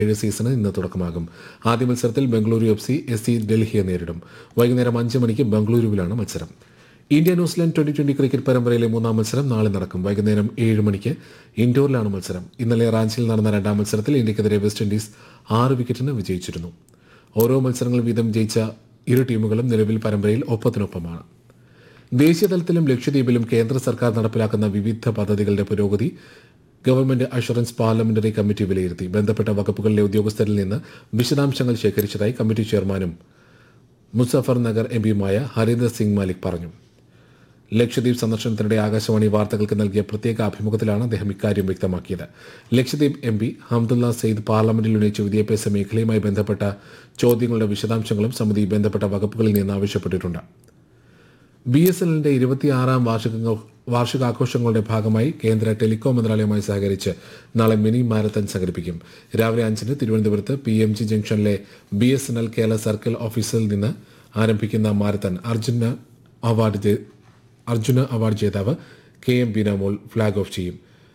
Season ഇന്ന് തുടക്കമാകും. ആദ്യ മത്സരത്തിൽ ബംഗളൂരു FC SC ഡൽഹിയെ നേരിടും. വൈകുന്നേരം 5 മണിക്ക് ബംഗളൂരുവിലാണ് മത്സരം. ഇന്ത്യ ന്യൂസിലാൻഡ് T20 ക്രിക്കറ്റ് പരമ്പരയിലെ മൂന്നാം മത്സരം നാളെ നടക്കും. വൈകുന്നേരം 7 മണിക്ക് ഇൻഡോറിലാണ് മത്സരം. ഇന്നലെ റാഞ്ചിയിൽ നടന്ന രണ്ടാം മത്സരത്തിൽ ഇന്ത്യക്കെതിരെ വെസ്റ്റ് ഇൻഡീസ് 6 വിക്കറ്റിന് വിജയിച്ചിരുന്നു. ഓരോ മത്സരങ്ങൾ വീതം ജയിച്ച ഇരു ടീമുകളും നിലവിൽ പരമ്പരയിൽ ഒപ്പത്തിനൊപ്പമാണ്. ദേശീയ തലത്തിലും ലക്ഷദ്വീപിലും കേന്ദ്ര സർക്കാർ നടപ്പിലാക്കുന്ന വിവിധ പദ്ധതികളുടെ പുരോഗതി ഗവൺമെന്റ് അഷുറൻസ് പാർലമെന്ററി കമ്മിറ്റി വിലയിരുത്തി. ബന്ധപ്പെട്ട വകുപ്പുകളിലെ ഉദ്യോഗസ്ഥരിൽ നിന്ന് വിശദാംശങ്ങൾ ശേഖരിച്ചതായി കമ്മിറ്റി ചെയർമാനും മുസഫർ നഗർ MPയുമായ ഹരീന്ദർ സിംഗ് മാലിക് പറഞ്ഞു. ലക്ഷദ്വീപ് സന്ദർശനത്തിനിടെ ആകാശവാണി വാർത്തകൾക്ക് നൽകിയ പ്രത്യേക അഭിമുഖത്തിലാണ് അദ്ദേഹം ഇക്കാര്യം വ്യക്തമാക്കിയത്. ലക്ഷദ്വീപ് MP ഹംദുള്ള സെയ്ദ് പാർലമെന്റിൽ ഉന്നയിച്ച വിദ്യാഭ്യാസ മേഖലയുമായി ബന്ധപ്പെട്ട ചോദ്യങ്ങളുടെ വിശദാംശങ്ങളും സമിതി ബന്ധപ്പെട്ട വകുപ്പുകളിൽ നിന്ന് ആവശ്യപ്പെട്ടിട്ടുണ്ട്. BSNLന്റെ 26ാം വാർഷികാഘോഷങ്ങളുടെ ഭാഗമായി കേന്ദ്ര ടെലികോം മന്ത്രാലയവുമായി സഹകരിച്ച് നാളെ മിനി മാരത്തൺ സംഘടിപ്പിക്കും. രാവിലെ 5-ന് തിരുവനന്തപുരത്ത് PMG ജംഗ്ഷനിലെ BSNL കേരള സർക്കിൾ ഓഫീസിൽ നിന്ന് ആരംഭിക്കുന്ന മാരത്തൺ അർജുന അവാർഡ് ജേതാവ് KM ബീനാമോൾ ഫ്ളാഗ് ഓഫ് ചെയ്യും.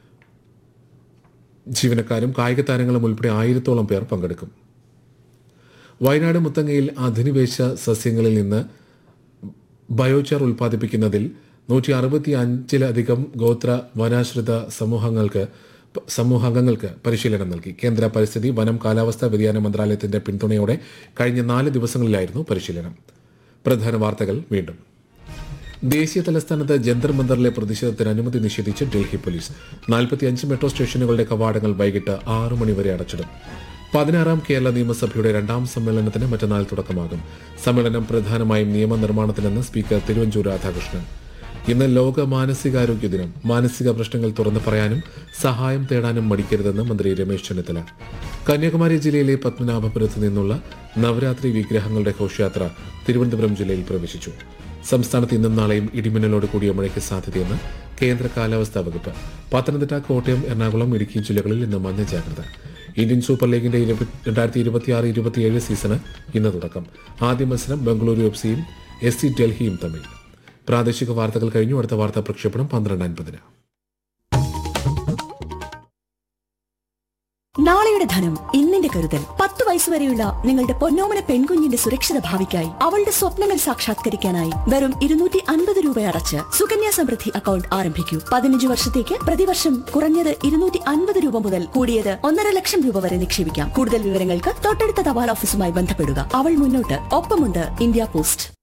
ജീവനക്കാരും കായിക താരങ്ങളും ഉൾപ്പെടെ 1000-ഓളം പേർ പങ്കെടുക്കും. വയനാട് മുത്തങ്ങയിൽ അധിനിവേശ സസ്യങ്ങളിൽ നിന്ന് ബയോചാർ ഉൽപ്പാദിപ്പിക്കുന്നതിൽ 165-ലധികം ഗോത്ര വനാശ്രിത സമൂഹാംഗങ്ങൾക്ക് പരിശീലനം നൽകി. കേന്ദ്ര പരിസ്ഥിതി, വനം, കാലാവസ്ഥാ വ്യതിയാന മന്ത്രാലയത്തിന്റെ പിന്തുണയോടെ കഴിഞ്ഞ 4 ദിവസങ്ങളിലായിരുന്നു പരിശീലനം. പ്രധാന വാർത്തകൾ വീണ്ടും. ദേശീയ തലസ്ഥാനത്ത് ജന്തർ മന്ദറിലെ പ്രതിഷേധത്തിന് അനുമതി നിഷേധിച്ച് ഡൽഹി പോലീസ്. 45 മെട്രോ സ്റ്റേഷനുകളുടെ കവാടങ്ങൾ വൈകിട്ട് 6 മണിവരെ അടച്ചിടും. 16ാം കേരള നിയമസഭയുടെ 2ാം സമ്മേളനത്തിന് മറ്റന്നാൾ തുടക്കമാകും. സമ്മേളനം പ്രധാനമായും നിയമനിർമ്മാണത്തിനെന്ന് സ്പീക്കർ തിരുവഞ്ചൂർ രാധാകൃഷ്ണൻ. ഇന്ന് ലോക മാനസികാരോഗ്യ ദിനം. മാനസിക പ്രശ്നങ്ങൾ തുറന്നു പറയാനും സഹായം തേടാനും മടിക്കരുതെന്ന് മന്ത്രി രമേശ് ചെന്നിത്തല. കന്യാകുമാരി ജില്ലയിലെ പത്മനാഭപുരത്ത് നിന്നുള്ള നവരാത്രി വിഗ്രഹങ്ങളുടെ ഘോഷയാത്ര തിരുവനന്തപുരം ജില്ലയിൽ പ്രവേശിച്ചു. സംസ്ഥാനത്ത് ഇന്നും നാളെയും ഇടിമിന്നലോട് കൂടിയ മഴയ്ക്ക് സാധ്യതയെന്ന് കേന്ദ്ര കാലാവസ്ഥാ വകുപ്പ്. പത്തനംതിട്ട, കോട്ടയം, എറണാകുളം, ഇടുക്കി ജില്ലകളിൽ ഇന്ന് മഞ്ഞ ജാഗ്രത. ഇന്ത്യൻ സൂപ്പർ ലീഗിന്റെ 2026-27 സീസണ് ഇന്ന് തുടക്കം. ആദ്യ മത്സരം ബംഗളൂരു FCയും SC ഡൽഹിയും തമ്മിൽ. പ്രാദേശിക വാർത്തകൾ കഴിഞ്ഞു. അടുത്ത വാർത്താ പ്രക്ഷേപണം 12:50-ന്. നാളെയുടെ ധനം ഇന്നിന്റെ കരുതൽ. 10 വയസ്സുവരെയുള്ള നിങ്ങളുടെ പൊന്നോമന പെൺകുഞ്ഞിന്റെ സുരക്ഷിത ഭാവിക്കായി അവളുടെ സ്വപ്നങ്ങൾ സാക്ഷാത്കരിക്കാനായി വെറും 250 രൂപ അടച്ച് സുകന്യാ സമൃദ്ധി അക്കൗണ്ട് ആരംഭിക്കൂ. 15 വർഷത്തേക്ക് പ്രതിവർഷം കുറഞ്ഞത് 250 രൂപ മുതൽ കൂടിയത് 1.5 ലക്ഷം രൂപ വരെ നിക്ഷേപിക്കാം. കൂടുതൽ വിവരങ്ങൾക്ക് തൊട്ടടുത്ത തപാൽ ഓഫീസുമായി ബന്ധപ്പെടുക. അവൾ മുന്നോട്ട്, ഒപ്പമുണ്ട് ഇന്ത്യ പോസ്റ്റ്.